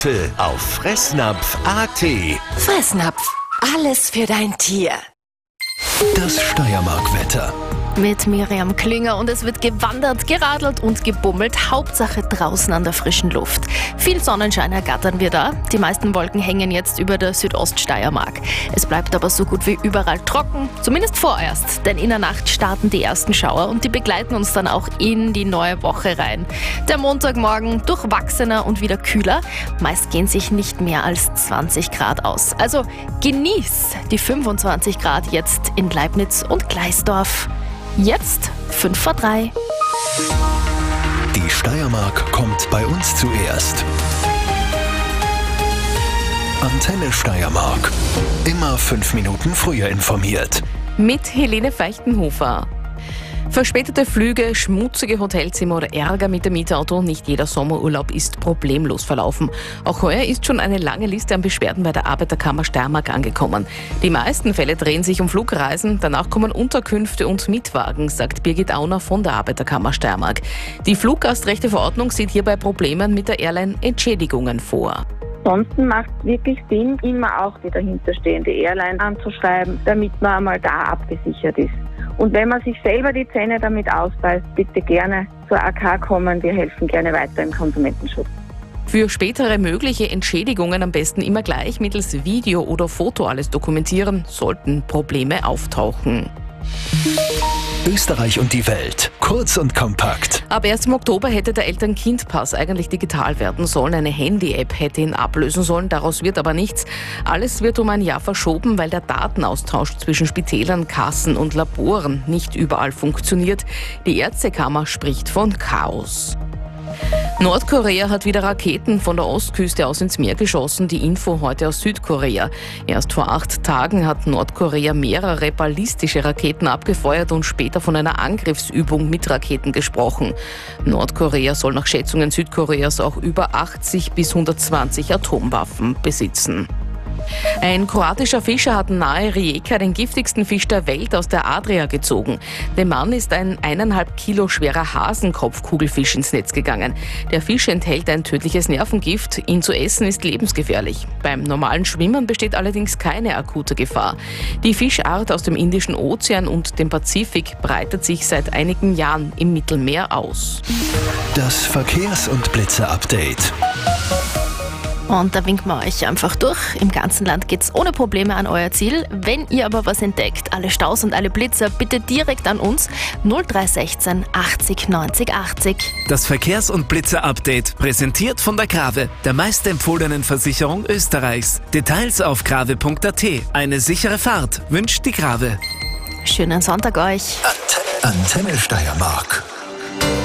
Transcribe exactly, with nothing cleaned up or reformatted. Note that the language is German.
Auf Fressnapf punkt a t. Fressnapf, alles für dein Tier. Das Steiermark-Wetter. Mit Miriam Klinger und es wird gewandert, geradelt und gebummelt. Hauptsache draußen an der frischen Luft. Viel Sonnenschein ergattern wir da. Die meisten Wolken hängen jetzt über der Südoststeiermark. Es bleibt aber so gut wie überall trocken, zumindest vorerst. Denn in der Nacht starten die ersten Schauer und die begleiten uns dann auch in die neue Woche rein. Der Montagmorgen durchwachsener und wieder kühler. Meist gehen sich nicht mehr als zwanzig Grad aus. Also genieß die fünfundzwanzig Grad jetzt in Leibniz und Gleisdorf. Jetzt fünf vor drei. Die Steiermark kommt bei uns zuerst. Antenne Steiermark. Immer fünf Minuten früher informiert. Mit Helene Feichtenhofer. Verspätete Flüge, schmutzige Hotelzimmer oder Ärger mit dem Mietauto, nicht jeder Sommerurlaub ist problemlos verlaufen. Auch heuer ist schon eine lange Liste an Beschwerden bei der Arbeiterkammer Steiermark angekommen. Die meisten Fälle drehen sich um Flugreisen, danach kommen Unterkünfte und Mietwagen, sagt Birgit Auner von der Arbeiterkammer Steiermark. Die Fluggastrechteverordnung sieht hier bei Problemen mit der Airline Entschädigungen vor. Ansonsten macht es wirklich Sinn, immer auch die dahinterstehende Airline anzuschreiben, damit man einmal da abgesichert ist. Und wenn man sich selber die Zähne damit ausbeißt, bitte gerne zur A K kommen. Wir helfen gerne weiter im Konsumentenschutz. Für spätere mögliche Entschädigungen am besten immer gleich mittels Video oder Foto alles dokumentieren, sollten Probleme auftauchen. Österreich und die Welt. Kurz und kompakt. Ab ersten Oktober hätte der Eltern-Kind-Pass eigentlich digital werden sollen. Eine Handy-App hätte ihn ablösen sollen. Daraus wird aber nichts. Alles wird um ein Jahr verschoben, weil der Datenaustausch zwischen Spitälern, Kassen und Laboren nicht überall funktioniert. Die Ärztekammer spricht von Chaos. Nordkorea hat wieder Raketen von der Ostküste aus ins Meer geschossen. Die Info heute aus Südkorea. Erst vor acht Tagen hat Nordkorea mehrere ballistische Raketen abgefeuert und später von einer Angriffsübung mit Raketen gesprochen. Nordkorea soll nach Schätzungen Südkoreas auch über achtzig bis hundertzwanzig Atomwaffen besitzen. Ein kroatischer Fischer hat nahe Rijeka den giftigsten Fisch der Welt aus der Adria gezogen. Dem Mann ist ein eineinhalb Kilo schwerer Hasenkopfkugelfisch ins Netz gegangen. Der Fisch enthält ein tödliches Nervengift. Ihn zu essen ist lebensgefährlich. Beim normalen Schwimmen besteht allerdings keine akute Gefahr. Die Fischart aus dem Indischen Ozean und dem Pazifik breitet sich seit einigen Jahren im Mittelmeer aus. Das Verkehrs- und Blitzer-Update. Und da winken wir euch einfach durch. Im ganzen Land geht's ohne Probleme an euer Ziel. Wenn ihr aber was entdeckt, alle Staus und alle Blitzer, bitte direkt an uns null drei eins sechs achtzig neunzig achtzig. Das Verkehrs- und Blitzer-Update, präsentiert von der Grave, der meistempfohlenen Versicherung Österreichs. Details auf grave punkt a t. Eine sichere Fahrt wünscht die Grave. Schönen Sonntag euch. Antenne Steiermark.